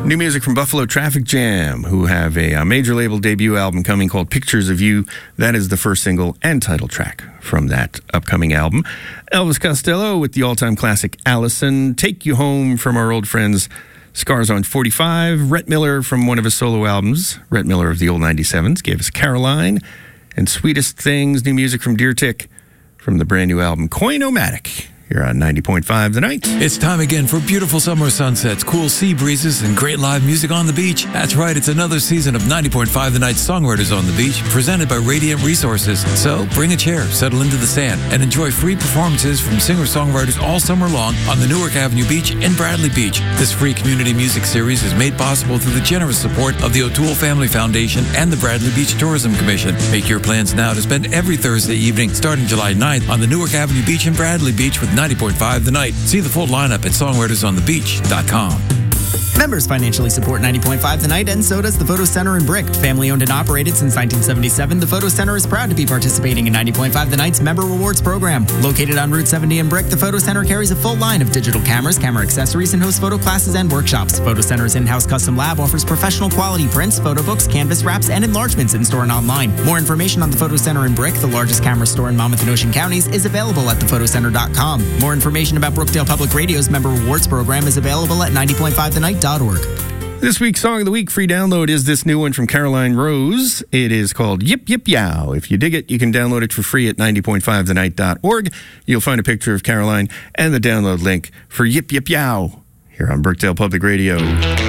New music from Buffalo Traffic Jam, who have a major label debut album coming called Pictures of You. That is the first single and title track from that upcoming album. Elvis Costello with the all-time classic Allison. Take You Home from our old friends Scars on 45. Rhett Miller from one of his solo albums. Rhett Miller of the old 97s gave us Caroline. And Sweetest Things, new music from Deer Tick from the brand new album Coin-O-Matic. Here on 90.5 The Night. It's time again for beautiful summer sunsets, cool sea breezes, and great live music on the beach. That's right, it's another season of 90.5 The Night Songwriters on the Beach, presented by Radiant Resources. So bring a chair, settle into the sand, and enjoy free performances from singer-songwriters all summer long on the Newark Avenue Beach in Bradley Beach. This free community music series is made possible through the generous support of the O'Toole Family Foundation and the Bradley Beach Tourism Commission. Make your plans now to spend every Thursday evening starting July 9th on the Newark Avenue Beach in Bradley Beach with 90.5 The Night. See the full lineup at songwritersonthebeach.com. Members financially support 90.5 The Night, and so does the Photo Center in Brick. Family owned and operated since 1977, the Photo Center is proud to be participating in 90.5 The Night's Member Rewards program. Located on Route 70 in Brick, the Photo Center carries a full line of digital cameras, camera accessories, and hosts photo classes and workshops. Photo Center's in-house custom lab offers professional quality prints, photo books, canvas wraps, and enlargements in-store and online. More information on the Photo Center in Brick, the largest camera store in Monmouth and Ocean counties, is available at thephotoCenter.com. More information about Brookdale Public Radio's Member Rewards program is available at 90.5thenight.org. This week's Song of the Week free download is this new one from Caroline Rose. It is called Yip Yip Yow. If you dig it, you can download it for free at 90.5thenight.org. You'll find a picture of Caroline and the download link for Yip Yip Yow here on Brookdale Public Radio.